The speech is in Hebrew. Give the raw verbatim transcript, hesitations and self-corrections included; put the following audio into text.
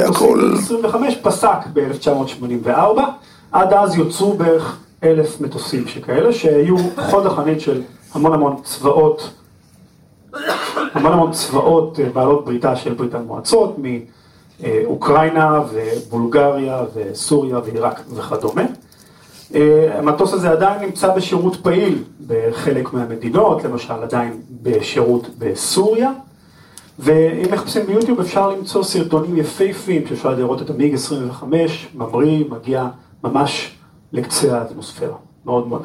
הכל. עשרים וחמש פסק ב-אלף תשע מאות שמונים וארבע, עד אז יוצרו בערך אלף מטוסים שכאלה, שהיו חוד החנית של המון המון צבאות, המון המון צבאות בעלות בריתה של ברית המועצות, מאוקראינה ובולגריה וסוריה ועיראק וכדומה. המטוס הזה עדיין נמצא בשירות פעיל בחלק מהמדינות, למשל עדיין בשירות בסוריה, ואם מחפשים ביוטיוב אפשר למצוא סרטונים יפהפיים שאפשר לראות את המיג עשרים וחמש, ממריא, מגיע ממש לקצה האטמוספירה, מאוד מאוד.